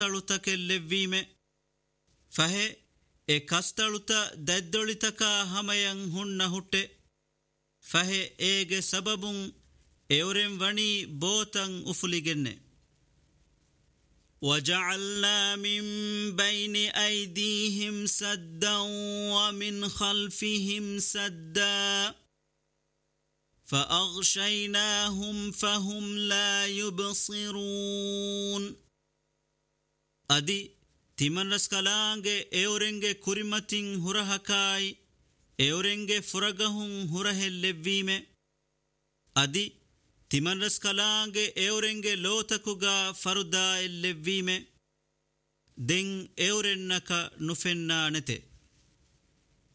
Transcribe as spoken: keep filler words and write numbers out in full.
ಕಸ್ತಳುತಕೆ ಲೆವ್ವೀಮೆ ಫಹೆ ಎ ಕಸ್ತಳುತ ದೆದ್ದೊಳಿತಕ ಹಮಯಂ ಹುಣ್ಣ ಹುಟ್ಟೆ ಫಹೆ ಏಗೆ ಸಬಬುಂ ಎವರೆಂ ವಣಿ ಬೋತಂ ಉಫುಲಿಗೆನ್ನೆ وجعلنا من بين أيديهم سدا ومن خلفهم سدا فأغشيناهم فهم لا يبصرون أدي تمن رسكالانge eorenge kurimatin hurahakai eorenge furagahun hurahellevime adi timan raskalange eorenge lotakuga faruda ellevime den eorennaka nufenna nete